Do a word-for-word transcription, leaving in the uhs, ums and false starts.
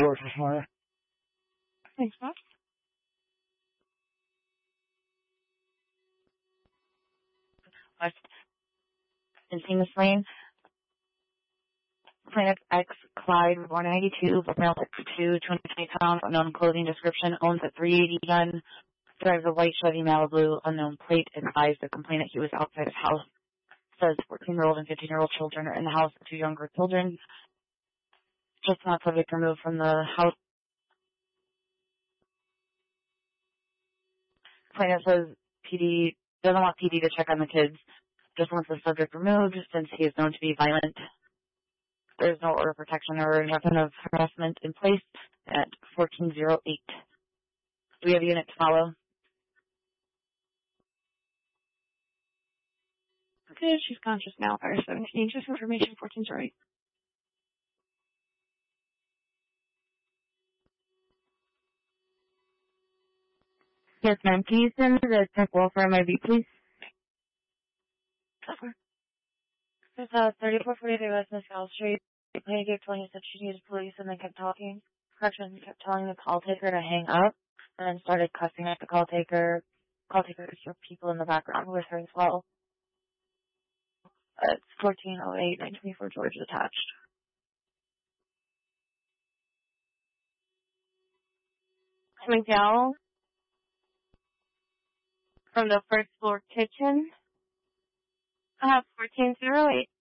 George this morning. Thanks, Bob. West Encino Lane. Plaintiff X Clyde, born ninety-two, male six two, two hundred twenty pounds, unknown clothing description, owns a three eighty gun, drives a white Chevy Malibu, unknown plate, advised the complainant he was outside his house. Says fourteen-year-old and fifteen-year-old children are in the house, two younger children. Just not subject removed from the house. Plaintiff says P D doesn't want P D to check on the kids, just wants the subject removed since he is known to be violent. There is no order of protection or weapon of harassment in place at fourteen oh eight. Do we have a unit to follow? Okay, she's conscious now. Fire seventeen, just information, fourteen oh eight. Yes, ma'am. Can you send the tech welfare M I B, please? Okay. There's uh, thirty-four forty-three West Mescal Street. The plaintiff gave telling us that she needed police and then kept talking. Correction, kept telling the call taker to hang up and then started cussing at the call taker. Call taker could hear people in the background with her as well. Uh, it's fourteen oh eight, nine twenty-four George attached. Miguel from the first floor kitchen. Uh, fourteen oh eight.